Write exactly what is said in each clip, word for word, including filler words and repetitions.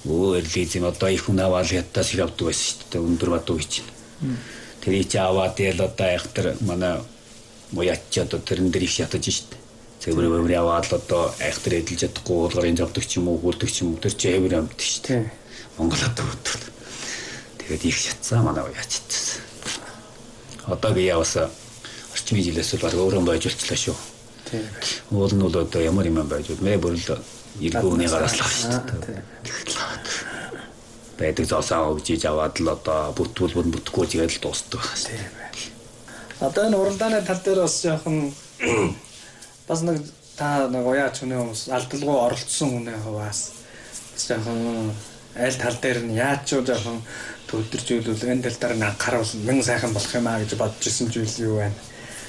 Өө эрлизим одоо их хүн аваад ятаас их авдаг байсан шүү дээ. Өндөр бадуу гэж. Тэр чи аваад ял одоо айхтар манай мояч одоо тэрэн дээр их ятаж шүү дээ. Цэвэр өвөр аваад одоо айхтар эдэлж чадахгүй уулгарын завдаг ч юм уу гүйлдэг ч юм уу тэр чи хэвэр амт шүү дээ. Монголд өгдөг. Тэгээд их шатсан манай мояч ятсан. Одоо би яваасаа орчмын жилээс бол өөрөө байж болчихлоо шүү. Тийм. Уул нь бол одоо ямар юм байж бол мэ бүрл иргүүний гараслах шүү дээ. Байдаг зоосаа өгчиж аваад л одоо бүтгүүл бүр бүтггүй тэгээд л дуустдаг байна. Тийм байна. Одоо энэ уралдааны тал дээр бас жоохон бас нэг та нэг уяач хүний хүмүүс алдалгүй оролцсон хүний хуваас жоохон аль тал дээр нь яаж ч жоохон төвдөржүүлүүл энэ тал дээр нь анхааруул мэн сайхан болох юм аа гэж бодож исэн зүйл юу байна?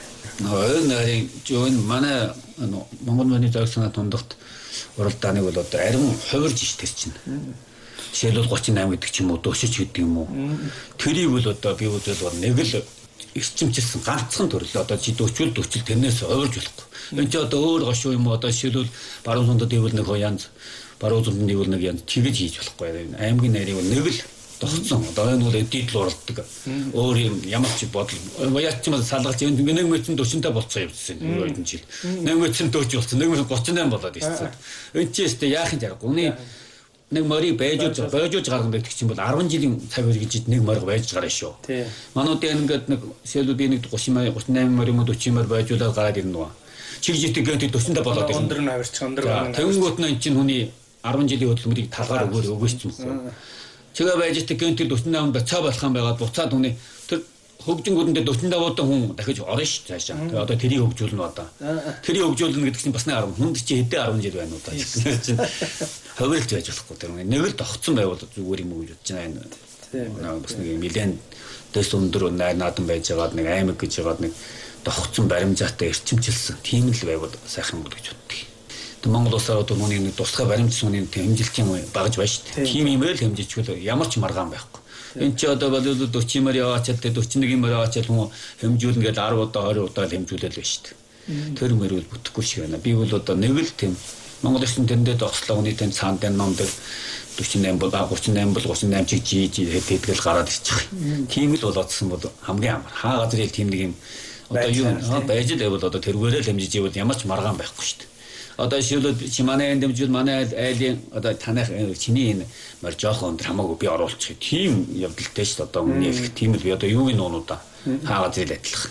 Нөө нэрийн жон манай Монгол мөний зохисны тундагт уралдааныг бол одоо арим хувирж ш тэр чинь. Жишээлбэл гучин и восемь гэдэг ч юм уу дөөсөж гэдэг юм уу. Тэрийг бол одоо би үтэл бол нэг л эрчимчилсэн ганцхан төрөл одоо чи дөрвөл дөрвөл тэрнээс хувирж болохгүй. Энд чи одоо өөр гошуу юм уу одоо жишээлбэл баруун зундад ивэл нэг янз баруун зундад ивэл нэг янз тэгэж хийж болохгүй. Аймгийн нарийн нэг л тогтсон. Одоо энэ бол эдийдл уралдаг. Өөр юм ямар ч бодол. Яач ч юм салгаж нэг мэт дөрвөлтэй болцсон явсан. Өөрөөр жил. нэг мэт дөрвөл болсон. нэг мэт гучин и восемь болоод ирсэн. Энд чи өстө яах юм жаргав. Үний нэг морийг байж байжууж гаргах гэдэг чинь бол арван жилийн цаг үе гэж нэг мориг байж гараа шүү. Манууд ингээд нэг сэлүүд би нэг тридцать восемь морь юм forty морь байжуулаад гараад ирнэ нөө. Чиг житэг гэнтэй дөрвөлтэй болоод ирсэн. Өндөр нь авирч өндөр. Тэнгүүт нь чинь хүний арван жилийн хөдөлмөрийг талгаар өгөөр өгөөч юм. Чигээ байж тийг гэнтэй дөрвөлтэй бацаа болох юм байгаад буцаад хүний тэр хөгжингүүдэндээ дөрвөлтэй буудан хүн дахиж орно ш цаашаа. Тэгээ одоо тэрийг хөгжүүлнэ одоо. Тэрийг хөгжүүлнэ гэдэг чинь бас нэг арван хүнд чи хэдэн арван жил байна уу та чинь. Хөвөлж байж болохгүй тэр нэг л тогтсон байвал зүгээр юм уу гэж бодож байна энэ. Тийм. Бас нэг нэлээд дэс өндөр наадам байж байгаад нэг аймаг гэж байгаад нэг тогтсон баримжаатай эрчимчилсэн тийм л байвал сайхан юм бол гэж боддог. Тэг Монгол улсаар одоо нүуний нэг тусгай баримтсан хүний хэмжилтийн багж байна шүү дээ. Тийм имэйл хэмжижгүй ямар ч маргаан байхгүй. Энд чи одоо бол forty мөр яваачаад forty-one мөр яваачаад хүн хэмжүүлнэ гэдэг ten удаа twenty удаа хэмжүүлэл байна шүү дээ. Тэр мөрөөл бүтэхгүй шиг байна. Би бол одоо нэг л тийм Монгол улсын тэндээ зогслоо хүний тэнд цаанд энэ ном дээр forty-eight бол thirty-eight бол thirty-eight чиг жиж хэдгээл гараад ирчих. Тийм л болоодсон бол хамгийн амар. Хаа газрын тийм нэг юм одоо юу байж л байвал одоо тэргээрээ л хэмжиж ивэл ямар ч маргаан байхгүй шүү дээ. Одоо шилээд чи манай энэ дэмжүүл манай айлын одоо танах чиний энэ мөр жоохон өндөр хамаагүй би оруулчих. Тийм явдалтай шүү дээ. Одоо үнэ хэлэх тийм л би одоо юу гин уунуудаа хаа газрын адилхан.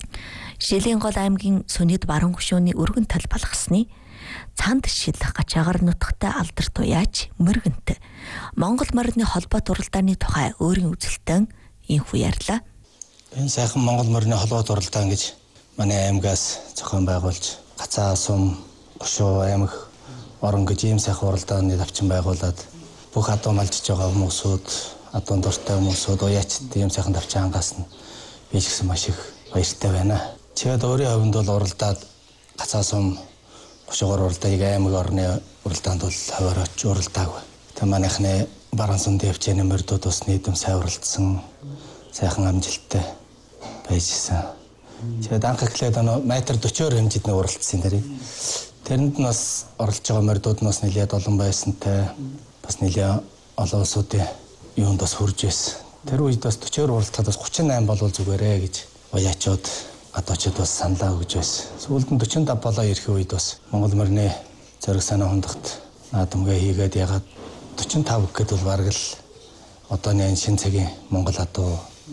Шилийн гол аймгийн Сүнэд баруун гүшүүний өргөн тал балгасны цанд шилэх гачаагаар нутагтай алдар туяач мөргөнт Монгол морины холбоот уралдааны тухай өөрийн үзэлтэн инхүү ярьлаа. Энэ сайхан Монгол морины холбоот уралдаан гэж манай аймгаас зохион байгуулж Гацаа сум Гошоо аймаг орон гэж ийм сайхан уралдааны давчин байгуулад бүх адуу малжиж байгаа хүмүүсүүд адуун дуртай хүмүүсүүд уяачд ийм сайхан давчин ангаас нь би ч гэсэн маш их баяртай байна. Тэгээд өөрийн хувьд бол уралдаад Гацаа сум Гошоогоор уралдааг аймаг орны уралдаанд бол хаваарч уралдаагүй. Тэ манайхны баруун зундын хвчээний мордууд бас нийтэм сайн уралдсан сайхан амжилттай байжсэн. Тэгээд анх эхлээд ano метр forty хэмжээний уралдсан дэрий. Тэрэнд нь бас оролцож байгаа мордууд нь бас нэлээд олон байсантай бас нэлээд олон улсуудын юунд бас хурж байсан. Тэр үед бас forty уралдахад бас thirty-eight болвол зүгээрээ гэж уяачууд адуучид бас саналаа өгж байсан. Сүүлд нь forty-five болоо ирэх үед бас Монгол морины зориг санаа хундагт наадамгаа хийгээд ягаад forty-five гэхэд бол бараг л одооний энэ шинэ цагийн Монгол адуу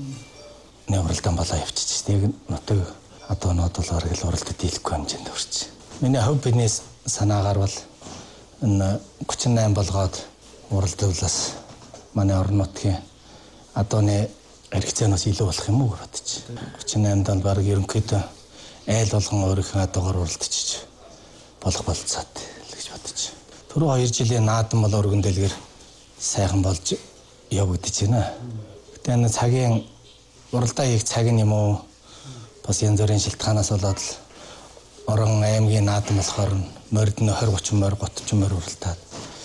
нэг уралдаан болоо явчих. Тэг нутаг адуунууд бол бараг л уралдад дийлэхгүй хэмжээнд хүрч. Миний хувь бизнес санаагаар бол энэ forty-eight болгоод уралдуулаас манай орон нутгийн адууны хэрэгцээнээс илүү болох юм уу гэж бодож. forty-eight донд баг ерөнхийдөө айл болгон өөрийнхөө адуугаар уралдчих болох болцоод л гэж бодож. Түрүү two жилийн наадам бол өргөн дэлгэр сайхан болж явагдаж байна. Гэтэ энэ цагийн уралдаа хийх цаг нь юм уу бас янз бүрийн шилтгаанаас болоод л орон аймгийн наадам болохоор морд нь twenty thirty морь thirty морь уралдаад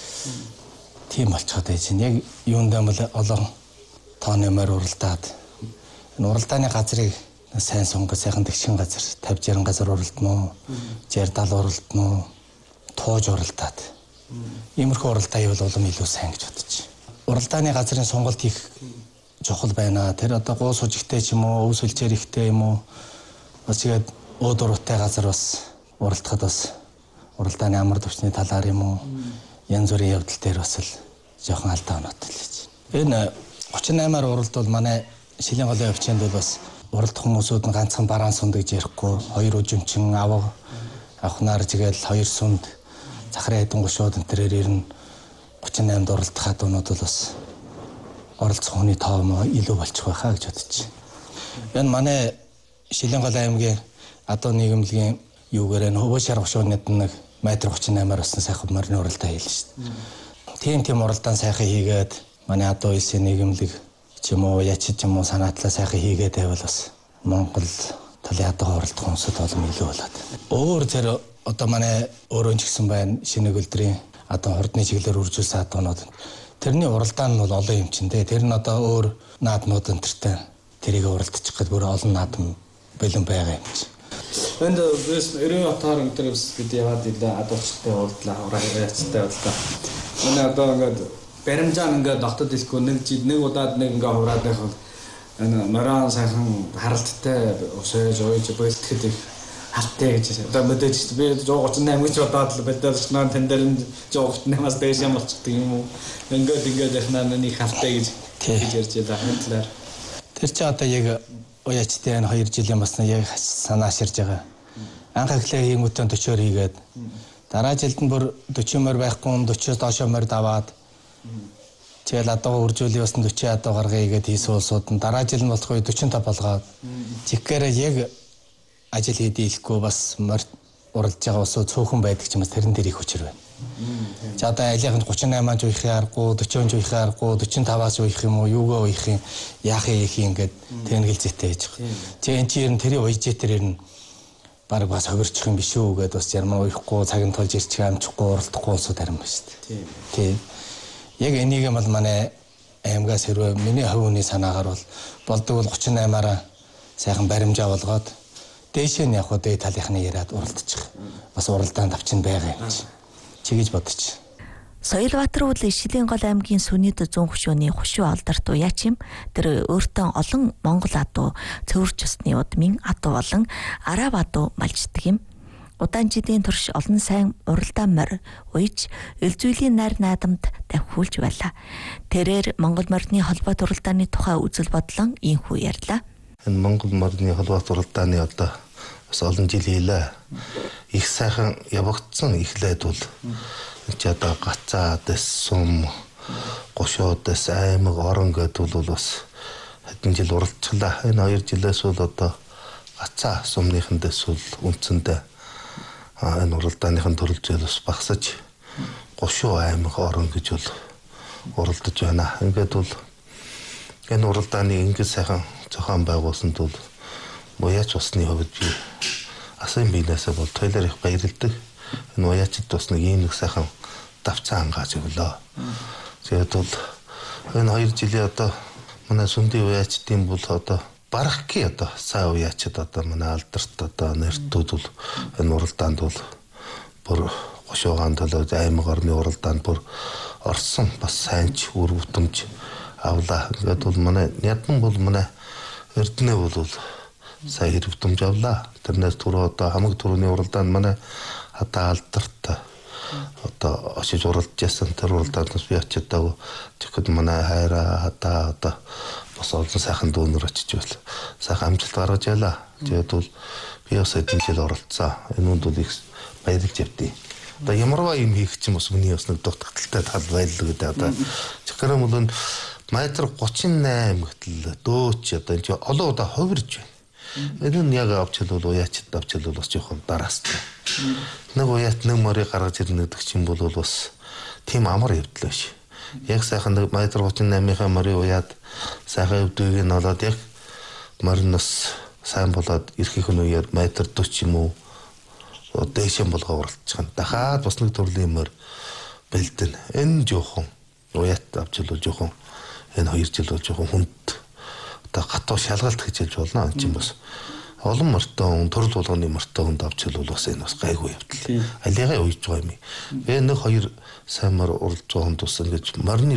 тийм болчиход байж байна. Яг юундаа бол олон тооны морь уралдаад энэ уралдааны газрыг сайн сонгож сайхан тэгшин газар fifty sixty газар уралдана уу, sixty seventy уралдана уу, тууж уралдаад Иймэрхүү уралдаан ивэл улам илүү сайн гэж бодож. Уралдааны газрын сонголт их чухал байна. Тэр одоо гоо сужигтэй ч юм уу, өв сүлжээр ихтэй юм уу. Бас тэгээд ууд уруутай газар бас уралдахад бас уралдааны амар төвчний талаар юм уу, янз бүрийн явдал дээр бас л жоохон алдаа оноотой л гэж. Энэ гучин аймаар уралд бол манай Шилийн голын өвчөнд бол бас уралдах хүмүүсүүд нь ганцхан бараан сунд гэж ярихгүй, хоёр үжимчин авга авахнаар тэгэл хоёр сунд захрын хэдэн гушууд энэ төрээр ирнэ. гучин наймд уралдах хадуунууд бол бас оролцох хүний тоо мөн илүү болчих байхаа гэж бодож байна. Энэ манай Шилийн голын аймгийн адуу нийгэмлэгийн юугаар нь хөвөө шар гушуунууд нэг метр гучин наймаар болсон сайхан морины уралдаан хийлээ шүү дээ. Тийм тийм уралдаан сайхан хийгээд манай адуу улсын нийгэмлэг ч юм уу яч ч юм уу санаатлаа сайхан хийгээд байвал бас Монгол талын адуу уралдах хүмүүсд олон илүү болоод. Өөр тэр одоо манай өөрөө ч гэсэн байна шинэ гөлдрийн адуу хурдны чиглэлээр үржүүлсэн адуунууд. Тэрний уралдаан нь бол олон юм чинь те. Тэр нь одоо өөр наадмууд энтертэй тэрийг уралдчих гээд бүр олон наадам бэлэн байгаа юм чи. Энд бас эрийн отоор энэ бас бид яваад илээ адуучтай уулдлаа авраа яцтай уулдлаа. Манай одоо ингээд баримжаа ингээд доктод илэхгүй нэг жид нэг удаад нэг ингээд хураад байх бол энэ морон сайхан харалттай усаж ойж бэлтгэхэд их хаттай гэж. Одоо мэдээж би one thirty-eight гэж бодоод л бэлдэж наа тэн дээр one thirty-eight-аас дээш юм болчихдаг юм уу. Ингээд ингээд яхнаа нэг хаттай гэж гэж ярьж байгаа хэлээр. Тэр чи одоо яг уяачтай энэ хоёр жилийн басна яг санаа ширж байгаа. Анх эхлээ хийнгүүтэн forty-оор хийгээд дараа жилд нь бүр forty морь байхгүй forty-оос доошоо морь даваад тэгэл адуу үржүүлээ басна forty адуу гаргая гэдэг хийсэн улсууд нь дараа жил нь болох үе forty-five болгоод жигээрээ яг ажил хийдийлэхгүй бас морь уралж байгаа улсууд цөөхөн байдаг ч юм бас тэрэн дээр их хүчээр байна. За одоо айлын thirty-eight-аас уйхын аргагүй, forty-one уйхын аргагүй, forty-five-аас уйх юм уу, юугаа уйх юм, яах юм ингээд тэнгэл зэтэй хийж байгаа. Тэгээ эн чинь тэрийн уйжээ тэрээр нь баг бас ховирчих юм биш үү гэдээ бас ярмаа уйхгүй, цагийн тулж ирчих амжихгүй, уралдахгүй улсууд харин ба шүү дээ. Тийм. Яг энийг юм бол манай аймгаас хэрвээ миний хувийн санаагаар бол болдог бол thirty-eight-аараа сайхан баримжаа болгоод дээшээ нь явах уу дээд талынхны яриад уралдчих. Бас уралдаан давчин байгаа юм чи. Чигэж бодож. Соёлбаатар бол Шилийн гол аймгийн Сүнэд зүүн хөшөөний хушуу алдарт уяач юм. Тэр өөртөө олон Монгол адуу цэвэрч усны удмын адуу болон араб адуу малждаг юм. Удаан жилийн турш олон сайн уралдаан морь уйж элзүйлийн найр наадамд давхиулж байлаа. Тэрээр Монгол морины холбоот уралдааны тухай үзэл бодлон ийхүү ярьлаа. Энэ Монгол морины холбоот уралдааны одоо бас олон жил хийлээ. Их сайхан явагдсан эхлээд бол энэ одоо гацаа дэс сум гошоо дэс аймаг орон гэдэг бол бас хэдэн жил уралдчихлаа. Энэ хоёр жилээс бол одоо гацаа сумныхан дэс бол үндсэндээ энэ уралдааныхан төрөлжөл бас багсаж гошоо аймаг орон гэж бол уралдаж байна. Ингээд бол энэ уралдааны ингэж сайхан зохион байгуулсанд бол уяач усны хувьд би асан биенээсээ бол тойлоор их баярлдаг. Энэ уяачд бас нэг ийм нэг сайхан давцаа ангааж өглөө. Тэгээд бол энэ хоёр жилийн одоо манай сүндийн уяачдын бол одоо барахки одоо сайн уяачд одоо манай алдарт одоо нэртүүд бол энэ уралдаанд бол бүр гошуугаан төлөө аймаг орны уралдаанд бүр орсон бас сайнч үр бүтэмж авлаа. Ингээд бол манай ядан бол манай эрдэнэ бол сайн хэрэг бүтэмж авлаа. Тэрнээс түрүү одоо хамаг түрүүний уралдаанд манай хата алдарт одоо очиж уралдаж ясан тэр уралдаанд би очиадаг. Тэгэхэд манай хайраа хата одоо бас олон сайхан дүүнэр очиж байл. Сайхан амжилт гаргаж ялаа. Тэгээд бол би бас эдгээр жил оролцсон. Энэ үнд бол их баярлж явдیں۔ Одоо ямарваа юм хийх чинь бас миний бас нэг дутагдaltaй тал байлаа гэдэг. Одоо чихрээ мөн метр thirty-eight гэтэл дөөч одоо энэ олон удаа хувирж байна. Энэ нь яг авч хэл бол уяачд авч хэл бол бас жоохон дараастай. Нэг уяат нэг морийг гаргаж ирнэ гэдэг чинь бол бас тийм амар явдал биш. Яг сайхан нэг метр thirty-eight-ийн морийг уяад сайхан өвдгийг нь олоод яг мориноос сайн болоод ирэхийнх нь үеэр метр forty юм уу дээшэн болгоо уралдчих нь. Дахиад бас нэг төрлийн морь бэлдэн. Энэ жоохон уяат авч хэл бол жоохон энэ хоёр жил бол жоохон хүнд одоо гатуу шалгалт гэж хэлж болно. Энэ чинь бас олон мартаа хүн төрөл болгоны мартаа хүнд авч хэлвэл бас энэ бас гайгүй явдал. Алигаа уйж байгаа юм. Би нэг хоёр сайн мар уралж байгаа хүн тусна гэж марны